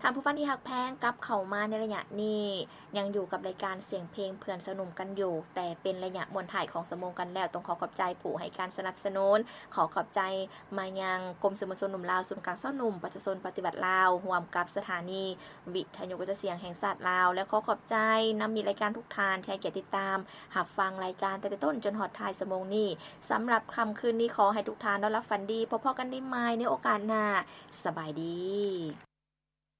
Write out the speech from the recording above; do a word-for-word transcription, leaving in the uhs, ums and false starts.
ท่านผู้ฟังที่ฮักแพงกับเข้ามาในระยะนี้ยังอยู่กับรายการเสียงเพลงเพื่อนสนุมกันอยู่แต่เป็นระยะมวลถ่ายของสมงกันแล้วต้องขอขอบใจผู้ให้การสนับสนุนขอขอบใจมายังกรมสมุนชนหนุ่มลาวศูนย์กลางเศร้าหนุ่มประชาชนปฏิบัติลาวร่วมกับสถานีวิทยุกระจายเสียงแห่งชาติลาวและขอขอบใจนำมีรายการทุกทานที่ให้เกียรติติดตามหับฟังรายการแต่ต้นจนฮอดท้ายสมงนี้สำหรับค่ำคืนนี้ขอให้ทุกทานได้รับฝันดีพบกันได้ใหม่ในโอกาสหน้าสบายดี